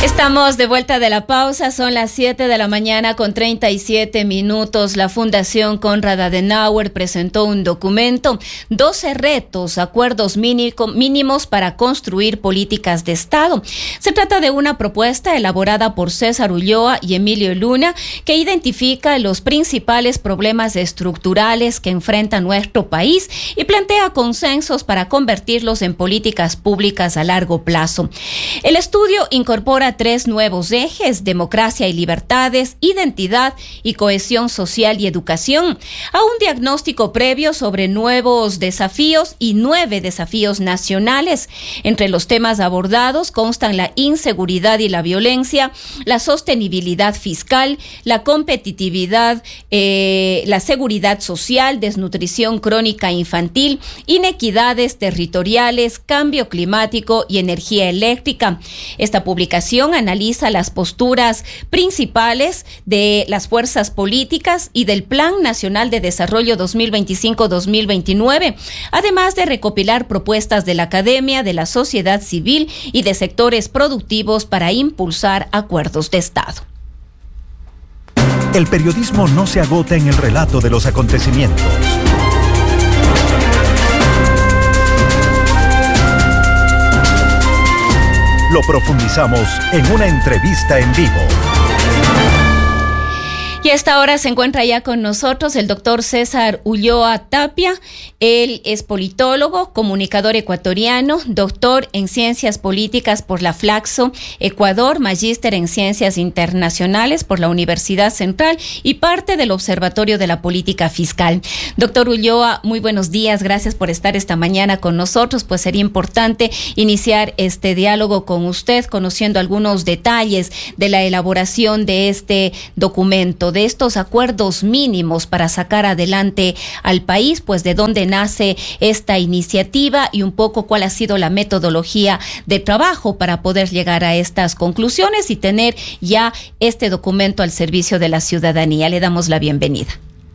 Estamos de vuelta de la pausa, son las 7 de la mañana con 37 minutos. La Fundación Konrad Adenauer presentó un documento, 12 retos, acuerdos mínimos para construir políticas de Estado. Se trata de una propuesta elaborada por César Ulloa y Emilio Luna que identifica los principales problemas estructurales que enfrenta nuestro país y plantea consensos para convertirlos en políticas públicas a largo plazo. El estudio incorpora 3 nuevos ejes: democracia y libertades, identidad y cohesión social y educación, a un diagnóstico previo sobre nuevos desafíos y 9 desafíos nacionales. Entre los temas abordados constan la inseguridad y la violencia, la sostenibilidad fiscal, la competitividad, la seguridad social, desnutrición crónica infantil, inequidades territoriales, cambio climático y energía eléctrica. Esta publicación analiza las posturas principales de las fuerzas políticas y del Plan Nacional de Desarrollo 2025-2029, además de recopilar propuestas de la academia, de la sociedad civil y de sectores productivos para impulsar acuerdos de Estado. El periodismo no se agota en el relato de los acontecimientos. Lo profundizamos en una entrevista en vivo. Y a esta hora se encuentra ya con nosotros el doctor César Ulloa Tapia. Él es politólogo, comunicador ecuatoriano, doctor en Ciencias Políticas por la Flaxo Ecuador, magíster en Ciencias Internacionales por la Universidad Central y parte del Observatorio de la Política Fiscal. Doctor Ulloa, muy buenos días. Gracias por estar esta mañana con nosotros. Pues sería importante iniciar este diálogo con usted, conociendo algunos detalles de la elaboración de este documento, de estos acuerdos mínimos para sacar adelante al país, pues de dónde nace esta iniciativa y un poco cuál ha sido la metodología de trabajo para poder llegar a estas conclusiones y tener ya este documento al servicio de la ciudadanía. Le damos la bienvenida.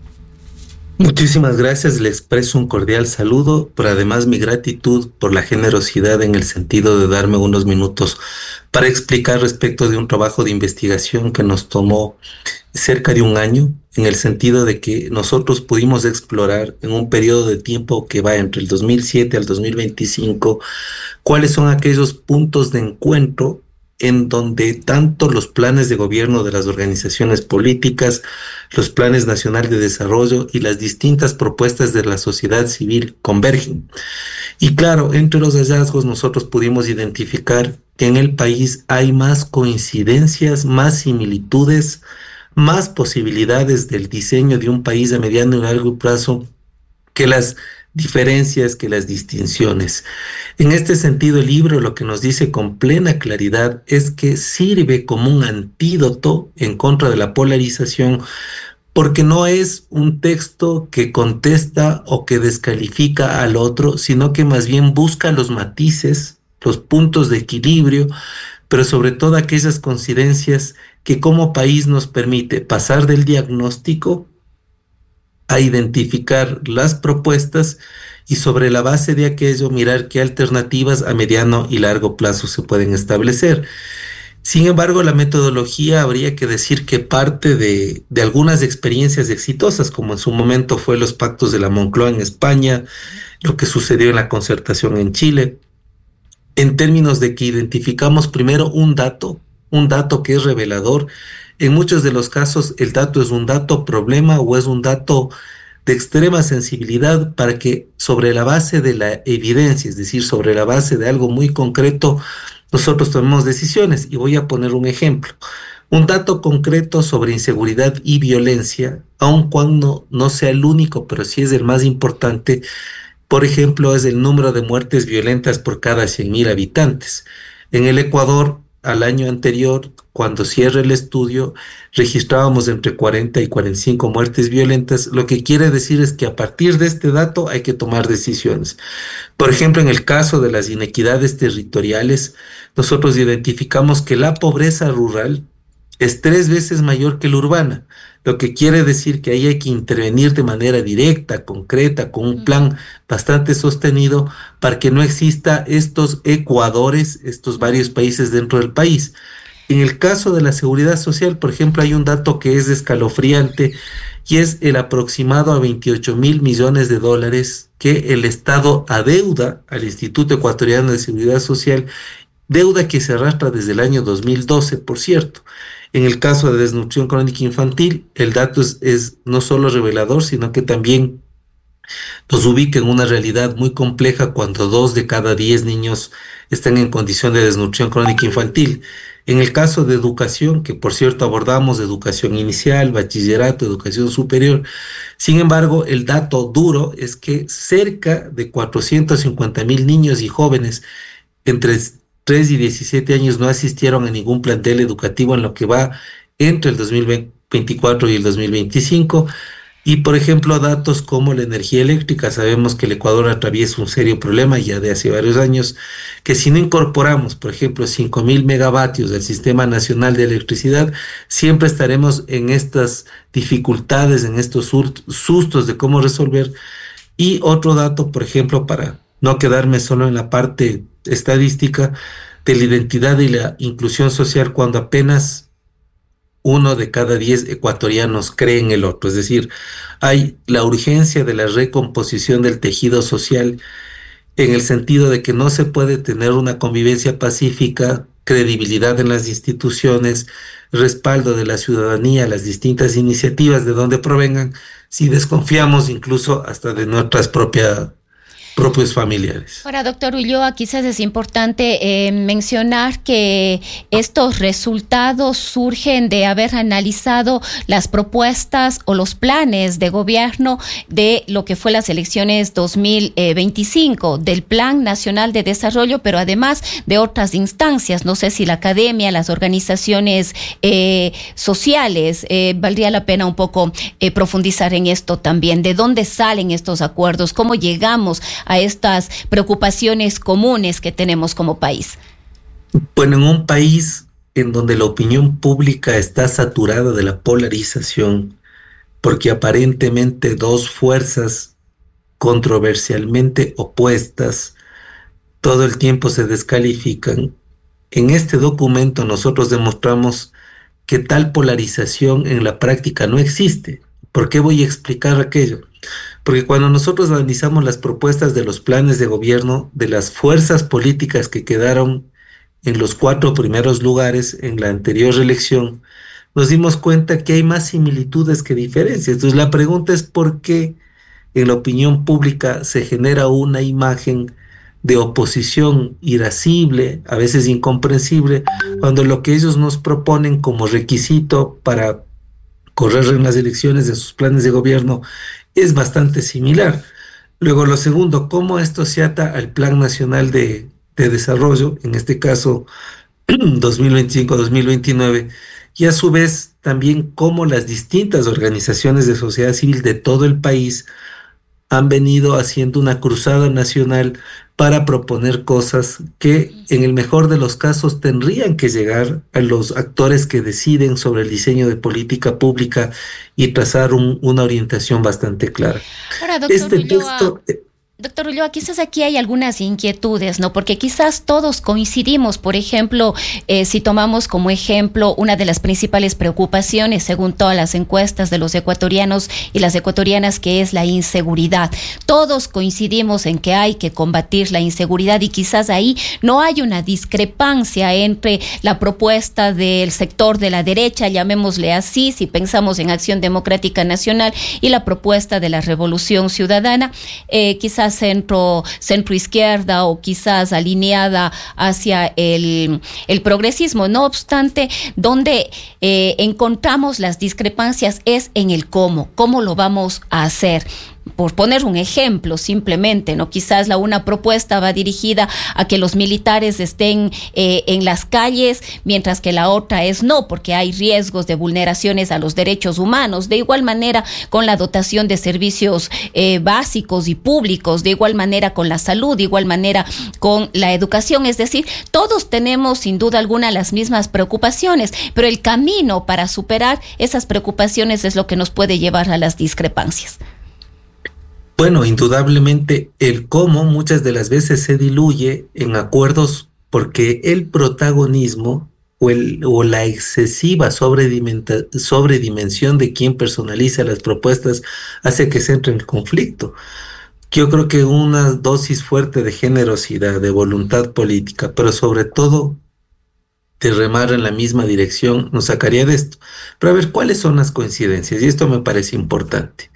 Muchísimas gracias, le expreso un cordial saludo, pero además mi gratitud por la generosidad en el sentido de darme unos minutos para explicar respecto de un trabajo de investigación que nos tomó cerca de un año, en el sentido de que nosotros pudimos explorar en un periodo de tiempo que va entre el 2007 al 2025 cuáles son aquellos puntos de encuentro en donde tanto los planes de gobierno de las organizaciones políticas, los planes nacionales de desarrollo y las distintas propuestas de la sociedad civil convergen. Y claro, entre los hallazgos nosotros pudimos identificar que en el país hay más coincidencias, más similitudes, más posibilidades del diseño de un país a mediano y largo plazo que las diferencias, que las distinciones. En este sentido, el libro lo que nos dice con plena claridad es que sirve como un antídoto en contra de la polarización, porque no es un texto que contesta o que descalifica al otro, sino que más bien busca los matices, los puntos de equilibrio, pero sobre todo aquellas coincidencias que como país nos permite pasar del diagnóstico a identificar las propuestas y sobre la base de aquello mirar qué alternativas a mediano y largo plazo se pueden establecer. Sin embargo, la metodología habría que decir que parte de algunas experiencias exitosas, como en su momento fue los pactos de la Moncloa en España, lo que sucedió en la concertación en Chile, en términos de que identificamos primero un dato que es revelador. En muchos de los casos el dato es un dato problema o es un dato de extrema sensibilidad para que sobre la base de la evidencia, es decir, sobre la base de algo muy concreto, nosotros tomemos decisiones. Y voy a poner un ejemplo. Un dato concreto sobre inseguridad y violencia, aun cuando no sea el único, pero sí es el más importante, por ejemplo, es el número de muertes violentas por cada 100.000 habitantes. En el Ecuador, al año anterior, cuando cierra el estudio, registrábamos entre 40 y 45 muertes violentas, lo que quiere decir es que a partir de este dato hay que tomar decisiones. Por ejemplo, en el caso de las inequidades territoriales, nosotros identificamos que la pobreza rural es 3 veces mayor que la urbana, lo que quiere decir que ahí hay que intervenir de manera directa, concreta, con un plan bastante sostenido para que no exista estos ecuadores, estos varios países dentro del país. En el caso de la seguridad social, por ejemplo, hay un dato que es escalofriante y es el aproximado a 28.000 millones de dólares que el Estado adeuda al Instituto Ecuatoriano de Seguridad Social, deuda que se arrastra desde el año 2012, por cierto. En el caso de desnutrición crónica infantil, el dato es no solo revelador, sino que también nos ubica en una realidad muy compleja cuando 2 de cada 10 niños están en condición de desnutrición crónica infantil. En el caso de educación, que por cierto abordamos educación inicial, bachillerato, educación superior, sin embargo, el dato duro es que cerca de 450.000 niños y jóvenes entre 3 y 17 años no asistieron a ningún plantel educativo en lo que va entre el 2024 y el 2025. Y, por ejemplo, datos como la energía eléctrica, sabemos que el Ecuador atraviesa un serio problema ya de hace varios años, que si no incorporamos, por ejemplo, 5.000 megavatios del Sistema Nacional de Electricidad, siempre estaremos en estas dificultades, en estos sustos de cómo resolver. Y otro dato, por ejemplo, para no quedarme solo en la parte estadística de la identidad y la inclusión social, cuando apenas 1 de cada 10 ecuatorianos cree en el otro. Es decir, hay la urgencia de la recomposición del tejido social en el sentido de que no se puede tener una convivencia pacífica, credibilidad en las instituciones, respaldo de la ciudadanía, las distintas iniciativas de donde provengan, si desconfiamos incluso hasta de nuestras propios familiares. Ahora, doctor Ulloa, quizás es importante mencionar que estos resultados surgen de haber analizado las propuestas o los planes de gobierno de lo que fue las elecciones 2025, del Plan Nacional de Desarrollo, pero además de otras instancias. No sé si la academia, las organizaciones sociales, valdría la pena un poco profundizar en esto también. ¿De dónde salen estos acuerdos? ¿Cómo llegamos a estas preocupaciones comunes que tenemos como país? Bueno, en un país en donde la opinión pública está saturada de la polarización, porque aparentemente 2 fuerzas controversialmente opuestas todo el tiempo se descalifican, en este documento nosotros demostramos que tal polarización en la práctica no existe. ¿Por qué voy a explicar aquello? Porque cuando nosotros analizamos las propuestas de los planes de gobierno de las fuerzas políticas que quedaron en los 4 primeros lugares en la anterior reelección, nos dimos cuenta que hay más similitudes que diferencias. Entonces la pregunta es por qué en la opinión pública se genera una imagen de oposición irascible, a veces incomprensible, cuando lo que ellos nos proponen como requisito para correr en las elecciones de sus planes de gobierno es bastante similar. Luego, lo segundo, cómo esto se ata al Plan Nacional de Desarrollo, en este caso 2025-2029, y a su vez también cómo las distintas organizaciones de sociedad civil de todo el país han venido haciendo una cruzada nacional para proponer cosas que en el mejor de los casos tendrían que llegar a los actores que deciden sobre el diseño de política pública y trazar una orientación bastante clara. Ahora, Doctor Ulloa, quizás aquí hay algunas inquietudes, ¿no? Porque quizás todos coincidimos, por ejemplo, si tomamos como ejemplo una de las principales preocupaciones, según todas las encuestas de los ecuatorianos y las ecuatorianas, que es la inseguridad. Todos coincidimos en que hay que combatir la inseguridad y quizás ahí no hay una discrepancia entre la propuesta del sector de la derecha, llamémosle así, si pensamos en Acción Democrática Nacional, y la propuesta de la Revolución Ciudadana, quizás centro izquierda o quizás alineada hacia el progresismo. No obstante, donde encontramos las discrepancias es en el cómo lo vamos a hacer. Por poner un ejemplo, simplemente, ¿no? Quizás una propuesta va dirigida a que los militares estén en las calles, mientras que la otra es no, porque hay riesgos de vulneraciones a los derechos humanos. De igual manera, con la dotación de servicios básicos y públicos, de igual manera con la salud, de igual manera con la educación. Es decir, todos tenemos sin duda alguna las mismas preocupaciones, pero el camino para superar esas preocupaciones es lo que nos puede llevar a las discrepancias. Bueno, indudablemente el cómo muchas de las veces se diluye en acuerdos porque el protagonismo o la excesiva sobredimensión de quien personaliza las propuestas hace que se entre en el conflicto. Yo creo que una dosis fuerte de generosidad, de voluntad política, pero sobre todo de remar en la misma dirección, nos sacaría de esto. Pero a ver, ¿cuáles son las coincidencias? Y esto me parece importante.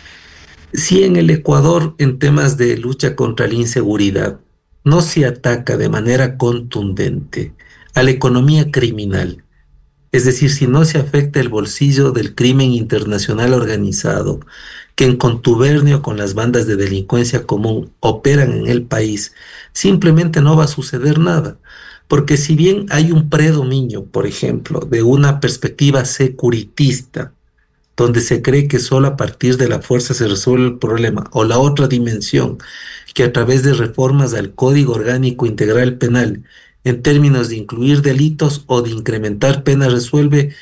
Si en el Ecuador, en temas de lucha contra la inseguridad, no se ataca de manera contundente a la economía criminal, es decir, si no se afecta el bolsillo del crimen internacional organizado, que en contubernio con las bandas de delincuencia común operan en el país, simplemente no va a suceder nada. Porque si bien hay un predominio, por ejemplo, de una perspectiva securitista, donde se cree que solo a partir de la fuerza se resuelve el problema, o la otra dimensión, que a través de reformas al Código Orgánico Integral Penal, en términos de incluir delitos o de incrementar penas resuelve,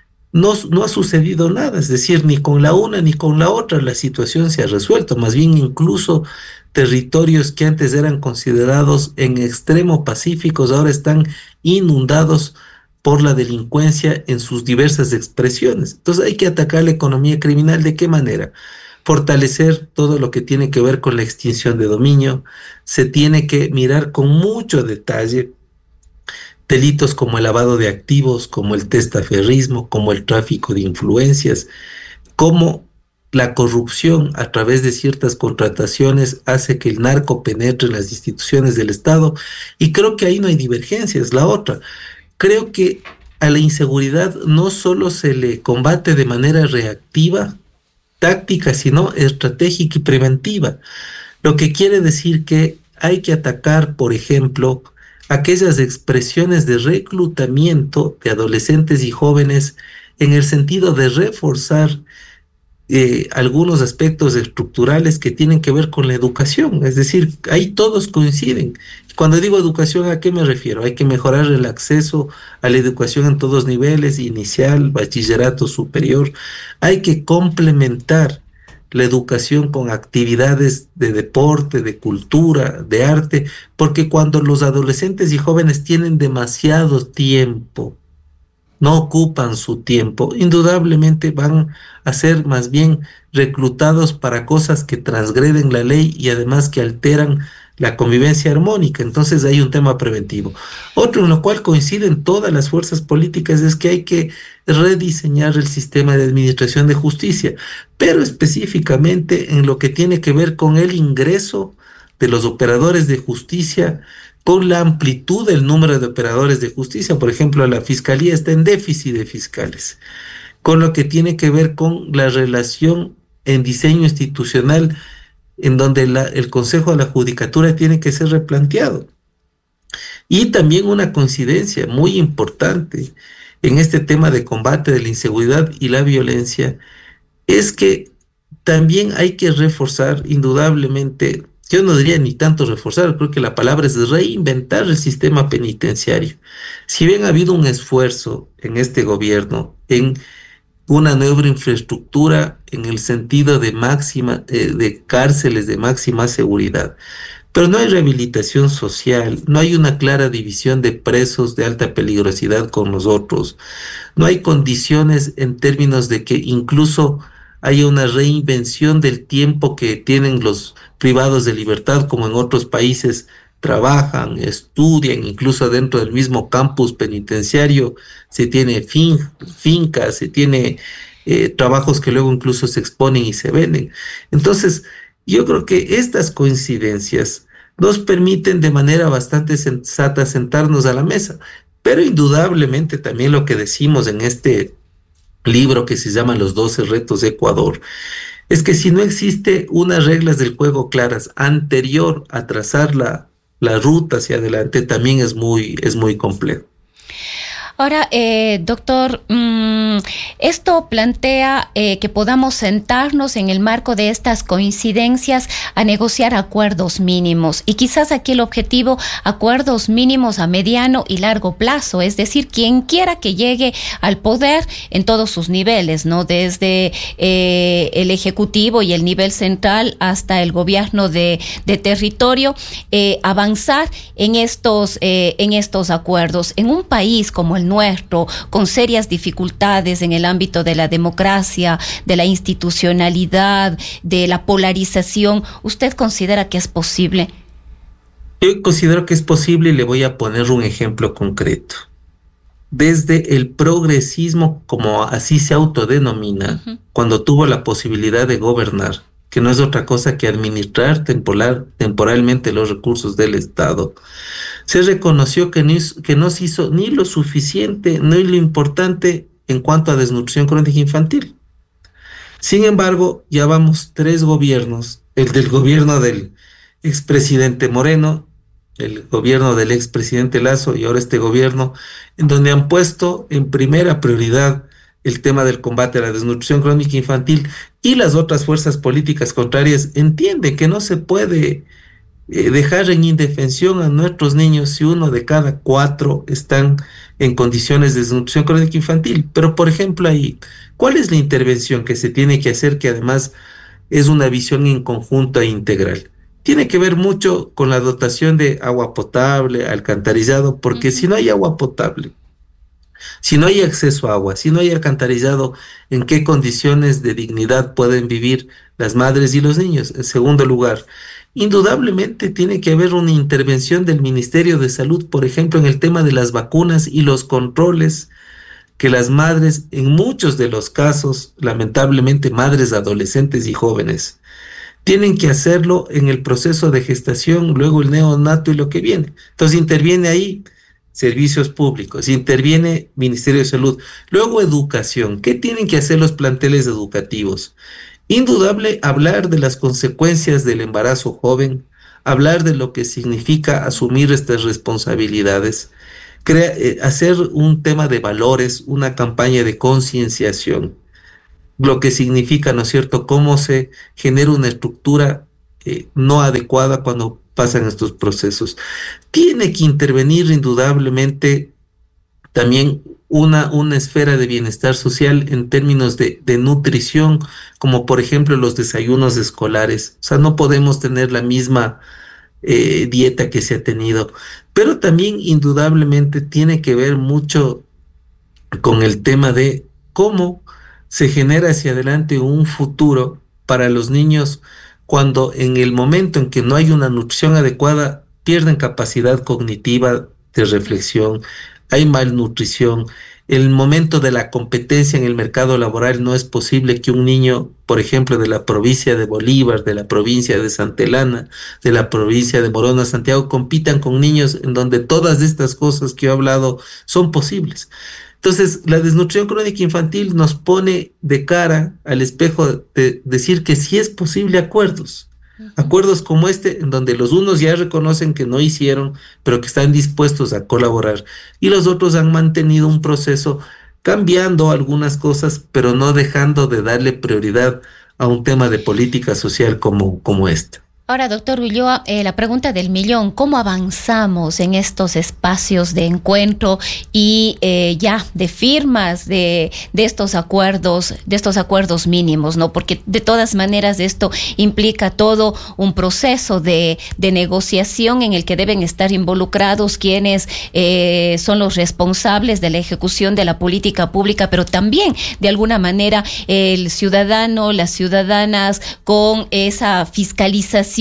no ha sucedido nada, es decir, ni con la una ni con la otra la situación se ha resuelto, más bien incluso territorios que antes eran considerados en extremo pacíficos ahora están inundados por la delincuencia en sus diversas expresiones. Entonces hay que atacar la economía criminal. ¿De qué manera? Fortalecer todo lo que tiene que ver con la extinción de dominio. Se tiene que mirar con mucho detalle delitos como el lavado de activos, como el testaferrismo, como el tráfico de influencias, como la corrupción a través de ciertas contrataciones hace que el narco penetre en las instituciones del Estado. Y creo que ahí no hay divergencias. La otra, creo que a la inseguridad no solo se le combate de manera reactiva, táctica, sino estratégica y preventiva. Lo que quiere decir que hay que atacar, por ejemplo, aquellas expresiones de reclutamiento de adolescentes y jóvenes en el sentido de reforzar algunos aspectos estructurales que tienen que ver con la educación. Es decir, ahí todos coinciden. Cuando digo educación, ¿a qué me refiero? Hay que mejorar el acceso a la educación en todos niveles, inicial, bachillerato superior. Hay que complementar la educación con actividades de deporte, de cultura, de arte, porque cuando los adolescentes y jóvenes tienen demasiado tiempo, no ocupan su tiempo, indudablemente van a ser más bien reclutados para cosas que transgreden la ley y además que alteran la convivencia armónica. Entonces hay un tema preventivo. Otro en lo cual coinciden todas las fuerzas políticas es que hay que rediseñar el sistema de administración de justicia, pero específicamente en lo que tiene que ver con el ingreso de los operadores de justicia, con la amplitud del número de operadores de justicia. Por ejemplo, la Fiscalía está en déficit de fiscales, con lo que tiene que ver con la relación en diseño institucional, en donde el Consejo de la Judicatura tiene que ser replanteado. Y también una coincidencia muy importante en este tema de combate de la inseguridad y la violencia es que también hay que reforzar indudablemente. Yo no diría ni tanto reforzar, creo que la palabra es reinventar el sistema penitenciario. Si bien ha habido un esfuerzo en este gobierno en una nueva infraestructura en el sentido de de cárceles de máxima seguridad, pero no hay rehabilitación social, no hay una clara división de presos de alta peligrosidad con los otros, no hay condiciones en términos de que incluso haya una reinvención del tiempo que tienen los privados de libertad, como en otros países trabajan, estudian, incluso dentro del mismo campus penitenciario se tiene fincas, se tiene trabajos que luego incluso se exponen y se venden. Entonces, yo creo que estas coincidencias nos permiten de manera bastante sensata sentarnos a la mesa, pero indudablemente también lo que decimos en este libro que se llama Los 12 retos de Ecuador, es que si no existe unas reglas del juego claras anterior a trazar la ruta hacia adelante, también es muy complejo. Ahora, doctor, esto plantea que podamos sentarnos en el marco de estas coincidencias a negociar acuerdos mínimos, y quizás aquí el objetivo, acuerdos mínimos a mediano y largo plazo, es decir, quien quiera que llegue al poder en todos sus niveles, ¿no? Desde el ejecutivo y el nivel central hasta el gobierno de territorio, avanzar en estos acuerdos. En un país como el al nuestro, con serias dificultades en el ámbito de la democracia, de la institucionalidad, de la polarización, ¿usted considera que es posible? Yo considero que es posible y le voy a poner un ejemplo concreto. Desde el progresismo, como así se autodenomina, cuando tuvo la posibilidad de gobernar, que no es otra cosa que administrar temporalmente los recursos del Estado, se reconoció que no se hizo ni lo suficiente ni lo importante en cuanto a desnutrición crónica infantil. Sin embargo, ya vamos 3 gobiernos, el del gobierno del expresidente Moreno, el gobierno del expresidente Lasso y ahora este gobierno, en donde han puesto en primera prioridad el tema del combate a la desnutrición crónica infantil, y las otras fuerzas políticas contrarias entienden que no se puede dejar en indefensión a nuestros niños si 1 de cada 4 están en condiciones de desnutrición crónica infantil. Pero, por ejemplo, ahí, ¿cuál es la intervención que se tiene que hacer, que además es una visión en conjunto e integral? Tiene que ver mucho con la dotación de agua potable, alcantarillado, porque si no hay agua potable, si no hay acceso a agua, si no hay alcantarillado, ¿en qué condiciones de dignidad pueden vivir las madres y los niños? En segundo lugar, indudablemente tiene que haber una intervención del Ministerio de Salud, por ejemplo, en el tema de las vacunas y los controles que las madres, en muchos de los casos, lamentablemente madres adolescentes y jóvenes, tienen que hacerlo en el proceso de gestación, luego el neonato y lo que viene. Entonces interviene ahí servicios públicos, interviene Ministerio de Salud, luego educación. ¿Qué tienen que hacer los planteles educativos? Indudable hablar de las consecuencias del embarazo joven, hablar de lo que significa asumir estas responsabilidades, hacer un tema de valores, una campaña de concienciación, lo que significa, ¿no es cierto?, cómo se genera una estructura no adecuada cuando pasan estos procesos. Tiene que intervenir indudablemente también una esfera de bienestar social en términos de nutrición, como por ejemplo los desayunos escolares. O sea, no podemos tener la misma dieta que se ha tenido, pero también indudablemente tiene que ver mucho con el tema de cómo se genera hacia adelante un futuro para los niños cuando en el momento en que no hay una nutrición adecuada pierden capacidad cognitiva de reflexión, hay malnutrición. El momento de la competencia en el mercado laboral, no es posible que un niño, por ejemplo, de la provincia de Bolívar, de la provincia de Santa Elena, de la provincia de Morona, Santiago, compitan con niños en donde todas estas cosas que he hablado son posibles. Entonces, la desnutrición crónica infantil nos pone de cara al espejo de decir que sí es posible acuerdos como este, en donde los unos ya reconocen que no hicieron, pero que están dispuestos a colaborar, y los otros han mantenido un proceso cambiando algunas cosas, pero no dejando de darle prioridad a un tema de política social como este. Ahora, doctor Ulloa, la pregunta del millón: ¿cómo avanzamos en estos espacios de encuentro y ya de firmas de estos acuerdos mínimos, ¿no? Porque de todas maneras esto implica todo un proceso de negociación en el que deben estar involucrados quienes son los responsables de la ejecución de la política pública, pero también de alguna manera el ciudadano, las ciudadanas, con esa fiscalización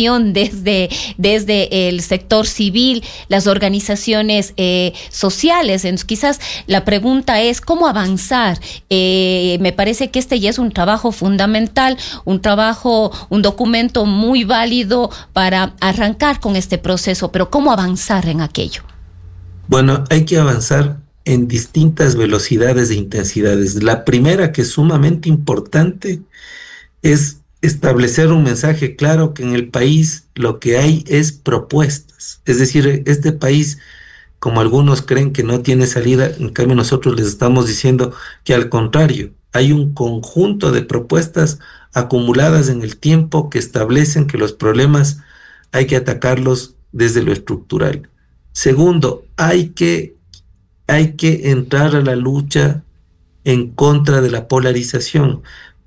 desde el sector civil, las organizaciones sociales. Entonces, quizás la pregunta es ¿cómo avanzar? Me parece que este ya es un trabajo fundamental, un documento muy válido para arrancar con este proceso, pero ¿cómo avanzar en aquello? Bueno, hay que avanzar en distintas velocidades e intensidades. La primera, que es sumamente importante, es establecer un mensaje claro que en el país lo que hay es propuestas. Es decir, este país, como algunos creen que no tiene salida, en cambio nosotros les estamos diciendo que al contrario, hay un conjunto de propuestas acumuladas en el tiempo que establecen que los problemas hay que atacarlos desde lo estructural. Segundo, hay que entrar a la lucha en contra de la polarización.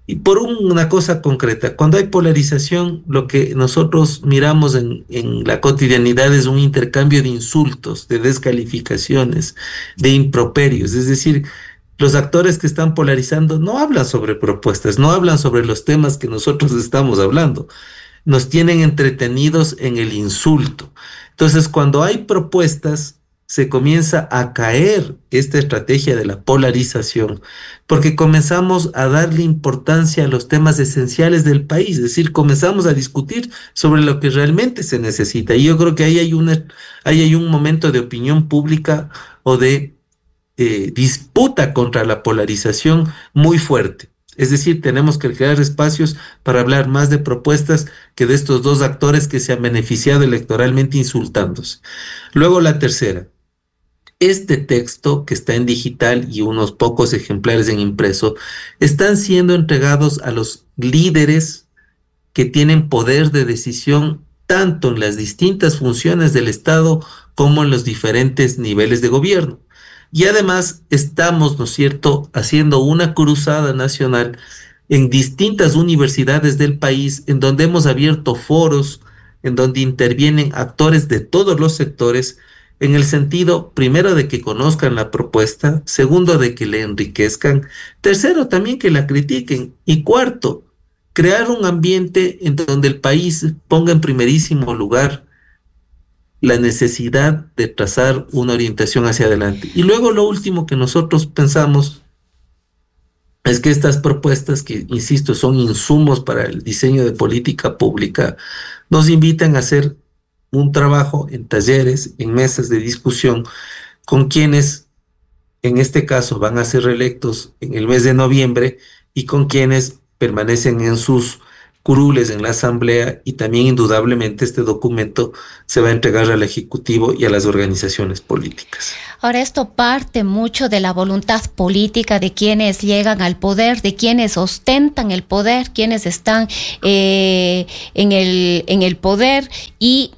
Y por una cosa concreta, cuando hay polarización, lo que nosotros miramos en la cotidianidad es un intercambio de insultos, de descalificaciones, de improperios. Es decir, los actores que están polarizando no hablan sobre propuestas, no hablan sobre los temas que nosotros estamos hablando. Nos tienen entretenidos en el insulto. Entonces, cuando hay propuestas, se comienza a caer esta estrategia de la polarización, porque comenzamos a darle importancia a los temas esenciales del país, es decir, comenzamos a discutir sobre lo que realmente se necesita. Y yo creo que ahí hay un momento de opinión pública o de disputa contra la polarización muy fuerte. Es decir, tenemos que crear espacios para hablar más de propuestas que de estos dos actores que se han beneficiado electoralmente insultándose. Luego la tercera. Este texto, que está en digital y unos pocos ejemplares en impreso, están siendo entregados a los líderes que tienen poder de decisión tanto en las distintas funciones del Estado como en los diferentes niveles de gobierno. Y además estamos, ¿no es cierto?, haciendo una cruzada nacional en distintas universidades del país, en donde hemos abierto foros, en donde intervienen actores de todos los sectores, en el sentido, primero, de que conozcan la propuesta, segundo, de que le enriquezcan, tercero, también que la critiquen, y cuarto, crear un ambiente en donde el país ponga en primerísimo lugar la necesidad de trazar una orientación hacia adelante. Y luego lo último que nosotros pensamos es que estas propuestas, que insisto, son insumos para el diseño de política pública, nos invitan a hacer un trabajo en talleres, en mesas de discusión, con quienes en este caso van a ser reelectos en el mes de noviembre y con quienes permanecen en sus curules en la Asamblea, y también indudablemente este documento se va a entregar al Ejecutivo y a las organizaciones políticas. Ahora, esto parte mucho de la voluntad política de quienes llegan al poder, de quienes ostentan el poder, quienes están en el poder, y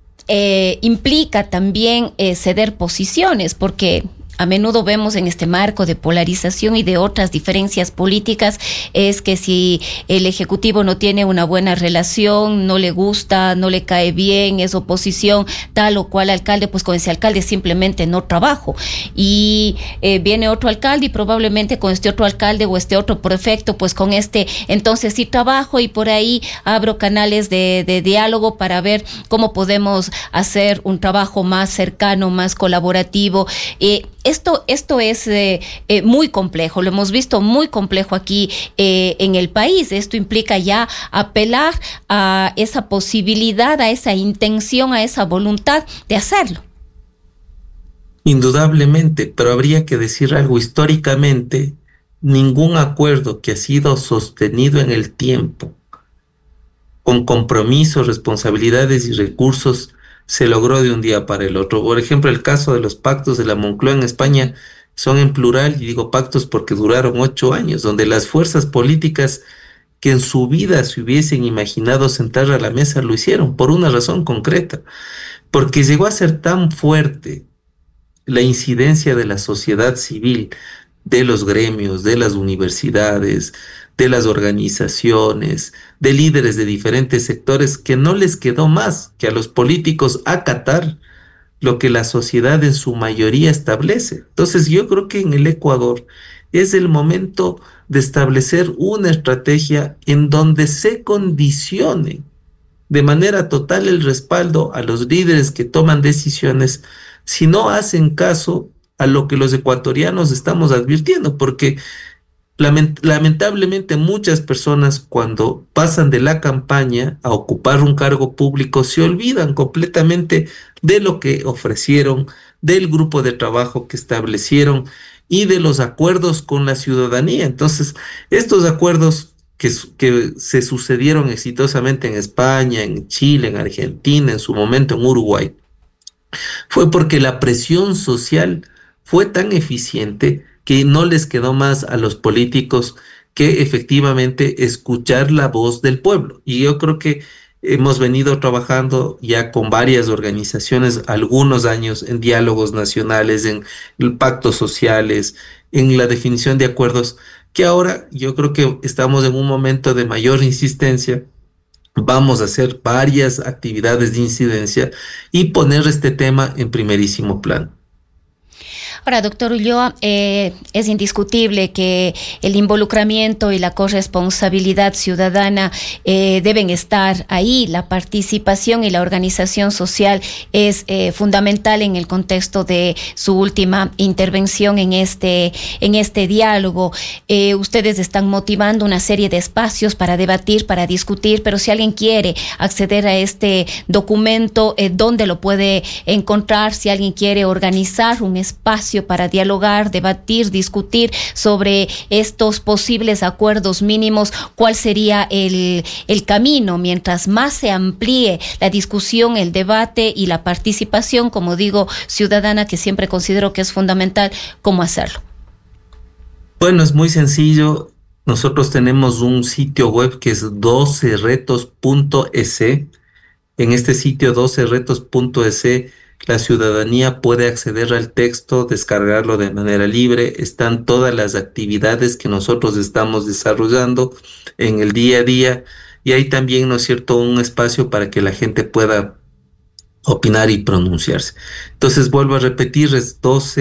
implica también ceder posiciones, porque a menudo vemos en este marco de polarización y de otras diferencias políticas, es que si el Ejecutivo no tiene una buena relación, no le gusta, no le cae bien, es oposición, tal o cual alcalde, pues con ese alcalde simplemente no trabajo. Y viene otro alcalde y probablemente con este otro alcalde o este otro prefecto, pues con este entonces sí trabajo, y por ahí abro canales de diálogo para ver cómo podemos hacer un trabajo más cercano, más colaborativo. Esto es muy complejo, lo hemos visto muy complejo aquí en el país. Esto implica ya apelar a esa posibilidad, a esa intención, a esa voluntad de hacerlo. Indudablemente, pero habría que decir algo. Históricamente, ningún acuerdo que ha sido sostenido en el tiempo, con compromisos, responsabilidades y recursos, se logró de un día para el otro. Por ejemplo, el caso de los pactos de la Moncloa en España son en plural, y digo pactos porque duraron 8 años, donde las fuerzas políticas que en su vida se hubiesen imaginado sentar a la mesa lo hicieron por una razón concreta, porque llegó a ser tan fuerte la incidencia de la sociedad civil, de los gremios, de las universidades, de las organizaciones, de líderes de diferentes sectores, que no les quedó más que a los políticos acatar lo que la sociedad en su mayoría establece. Entonces yo creo que en el Ecuador es el momento de establecer una estrategia en donde se condicione de manera total el respaldo a los líderes que toman decisiones, si no hacen caso a lo que los ecuatorianos estamos advirtiendo, porque lamentablemente muchas personas, cuando pasan de la campaña a ocupar un cargo público, se olvidan completamente de lo que ofrecieron, del grupo de trabajo que establecieron y de los acuerdos con la ciudadanía. Entonces, estos acuerdos que se sucedieron exitosamente en España, en Chile, en Argentina, en su momento en Uruguay, fue porque la presión social fue tan eficiente que no les quedó más a los políticos que efectivamente escuchar la voz del pueblo. Y yo creo que hemos venido trabajando ya con varias organizaciones algunos años en diálogos nacionales, en pactos sociales, en la definición de acuerdos que ahora yo creo que estamos en un momento de mayor insistencia. Vamos a hacer varias actividades de incidencia y poner este tema en primerísimo plano. Ahora, doctor Ulloa, es indiscutible que el involucramiento y la corresponsabilidad ciudadana deben estar ahí. La participación y la organización social es fundamental en el contexto de su última intervención en este diálogo. Ustedes están motivando una serie de espacios para debatir, para discutir, pero si alguien quiere acceder a este documento, ¿dónde lo puede encontrar? Si alguien quiere organizar un espacio para dialogar, debatir, discutir sobre estos posibles acuerdos mínimos, ¿cuál sería el camino? Mientras más se amplíe la discusión, el debate y la participación, como digo, ciudadana, que siempre considero que es fundamental, ¿cómo hacerlo? Bueno, es muy sencillo. Nosotros tenemos un sitio web que es 12retos.es. En este sitio 12retos.es la ciudadanía puede acceder al texto, descargarlo de manera libre. Están todas las actividades que nosotros estamos desarrollando en el día a día, y hay también, ¿no es cierto?, un espacio para que la gente pueda opinar y pronunciarse. Entonces, vuelvo a repetir, es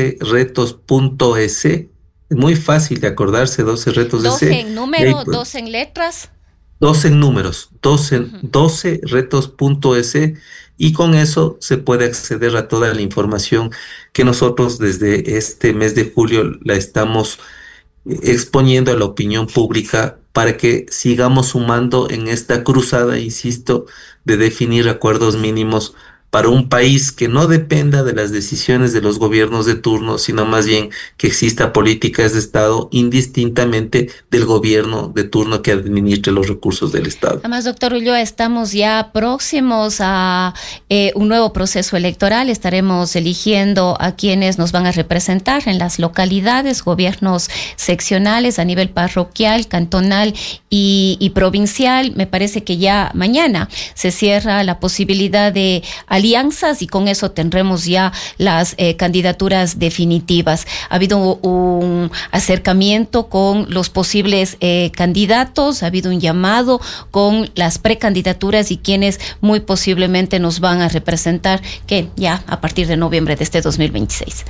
12retos.es. Es muy fácil de acordarse, 12 retos. 12 en número, 12 en letras. 12 en números, 12retos.es, y con eso se puede acceder a toda la información que nosotros desde este mes de julio la estamos exponiendo a la opinión pública para que sigamos sumando en esta cruzada, insisto, de definir acuerdos mínimos para un país que no dependa de las decisiones de los gobiernos de turno, sino más bien que exista políticas de Estado indistintamente del gobierno de turno que administre los recursos del Estado. Además, doctor Ulloa, estamos ya próximos a un nuevo proceso electoral. Estaremos eligiendo a quienes nos van a representar en las localidades, gobiernos seccionales a nivel parroquial, cantonal y provincial. Me parece que ya mañana se cierra la posibilidad de alianzas y con eso tendremos ya las candidaturas definitivas. Ha habido un acercamiento con los posibles candidatos, ha habido un llamado con las precandidaturas y quienes muy posiblemente nos van a representar, que ya a partir de noviembre de este 2026.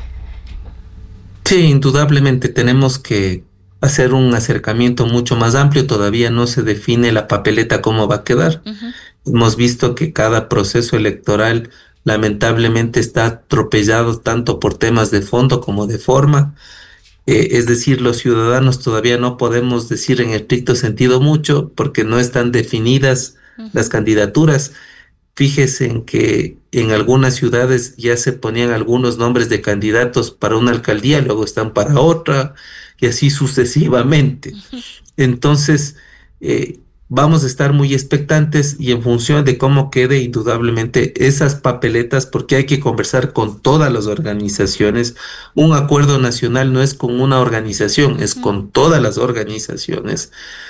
Sí, indudablemente tenemos que hacer un acercamiento mucho más amplio. Todavía no se define la papeleta cómo va a quedar. Uh-huh. Hemos visto que cada proceso electoral lamentablemente está atropellado tanto por temas de fondo como de forma. Es decir, los ciudadanos todavía no podemos decir en estricto sentido mucho porque no están definidas las candidaturas. Fíjese en que en algunas ciudades ya se ponían algunos nombres de candidatos para una alcaldía, luego están para otra y así sucesivamente. Entonces, vamos a estar muy expectantes y en función de cómo quede indudablemente esas papeletas, porque hay que conversar con todas las organizaciones. Un acuerdo nacional no es con una organización, es con todas las organizaciones.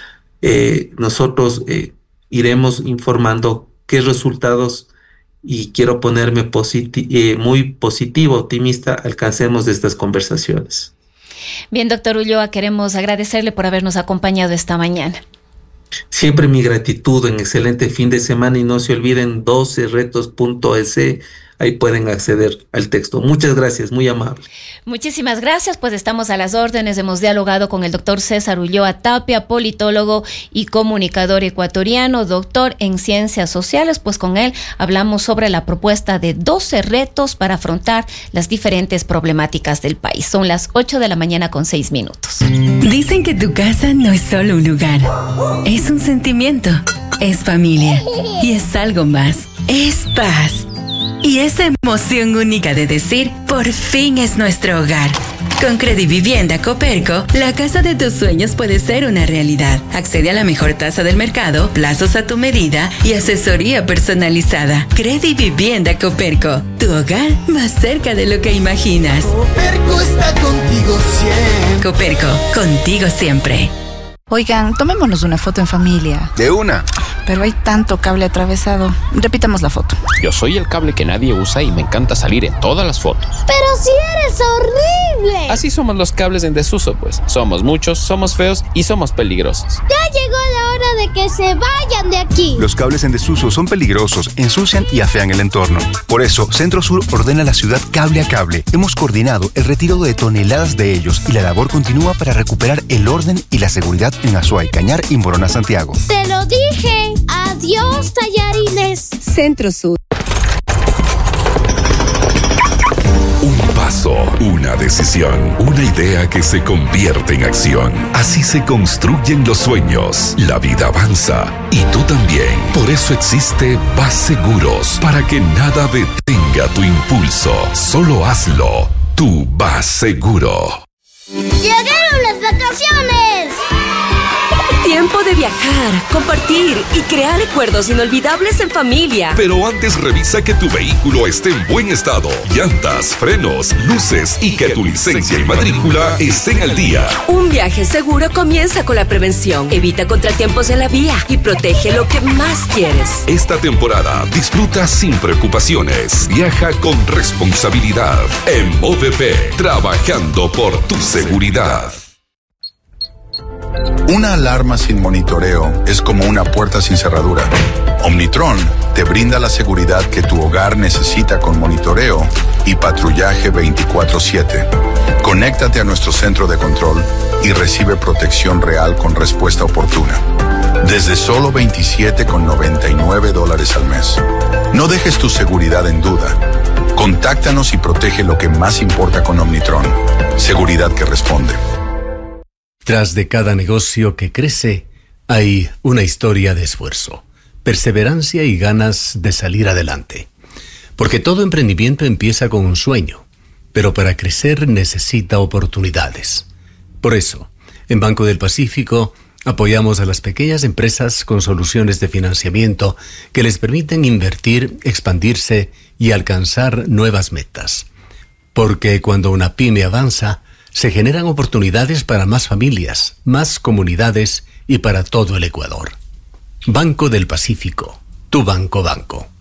Nosotros iremos informando qué resultados, y quiero ponerme muy positivo, optimista, alcancemos de estas conversaciones. Bien, doctor Ulloa, queremos agradecerle por habernos acompañado esta mañana. Siempre mi gratitud, en excelente fin de semana, y no se olviden 12retos.es, ahí pueden acceder al texto. Muchas gracias, muy amable. Muchísimas gracias, pues estamos a las órdenes. Hemos dialogado con el doctor César Ulloa Tapia, politólogo y comunicador ecuatoriano, doctor en ciencias sociales. Pues con él hablamos sobre la propuesta de 12 retos para afrontar las diferentes problemáticas del país. Son las 8:06 a.m. Dicen que tu casa no es solo un lugar, es un sentimiento, es familia y es algo más, es paz. Y esa emoción única de decir, por fin es nuestro hogar. Con Credivivienda Coperco, la casa de tus sueños puede ser una realidad. Accede a la mejor tasa del mercado, plazos a tu medida y asesoría personalizada. Credivivienda Coperco, tu hogar más cerca de lo que imaginas. Coperco está contigo siempre. Coperco, contigo siempre. Oigan, tomémonos una foto en familia. De una. Pero hay tanto cable atravesado. Repitamos la foto. Yo soy el cable que nadie usa y me encanta salir en todas las fotos. ¡Pero si eres horrible! Así somos los cables en desuso, pues. Somos muchos, somos feos y somos peligrosos. ¡Ya llegó la hora de que se vayan de aquí! Los cables en desuso son peligrosos, ensucian y afean el entorno. Por eso, Centro Sur ordena a la ciudad cable a cable. Hemos coordinado el retiro de toneladas de ellos y la labor continúa para recuperar el orden y la seguridad en Azuay, Cañar y Morona, Santiago. ¡Te lo dije! ¡Adiós, tallarines! Centro Sur. Un paso, una decisión, una idea que se convierte en acción. Así se construyen los sueños. La vida avanza y tú también. Por eso existe Vas Seguros, para que nada detenga tu impulso. Solo hazlo. Tú Vas Seguro. ¡Llegaron las vacaciones! Tiempo de viajar, compartir y crear recuerdos inolvidables en familia. Pero antes revisa que tu vehículo esté en buen estado. Llantas, frenos, luces y que tu licencia y matrícula estén al día. Un viaje seguro comienza con la prevención. Evita contratiempos en la vía y protege lo que más quieres. Esta temporada disfruta sin preocupaciones. Viaja con responsabilidad. En OVP, trabajando por tu seguridad. Una alarma sin monitoreo es como una puerta sin cerradura. Omnitron te brinda la seguridad que tu hogar necesita con monitoreo y patrullaje 24/7. Conéctate a nuestro centro de control y recibe protección real con respuesta oportuna. Desde solo $27,99 al mes. No dejes tu seguridad en duda. Contáctanos y protege lo que más importa con Omnitron. Seguridad que responde. Tras de cada negocio que crece, hay una historia de esfuerzo, perseverancia y ganas de salir adelante. Porque todo emprendimiento empieza con un sueño, pero para crecer necesita oportunidades. Por eso, en Banco del Pacífico, apoyamos a las pequeñas empresas con soluciones de financiamiento que les permiten invertir, expandirse y alcanzar nuevas metas. Porque cuando una pyme avanza, se generan oportunidades para más familias, más comunidades y para todo el Ecuador. Banco del Pacífico, tu banco.